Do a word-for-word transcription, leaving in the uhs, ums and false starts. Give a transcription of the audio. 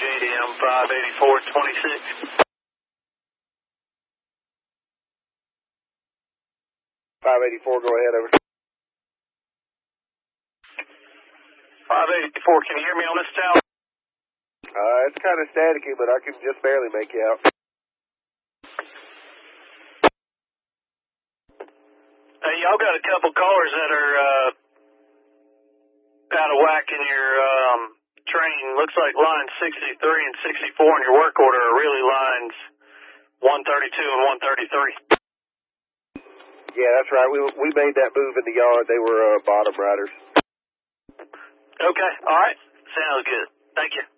J D M five eighty-four twenty-six. five eighty-four, go ahead, over. five eighty-four, can you hear me on this tower? Uh, it's kind of staticky, but I can just barely make you out. Hey, y'all got a couple cars that are uh, out of whack in your um, train. Looks like lines sixty-three and sixty-four in your work order are really lines one thirty-two and one thirty-three. Yeah, that's right. We we made that move in the yard. They were uh, bottom riders. Okay, all right. Sounds good. Thank you.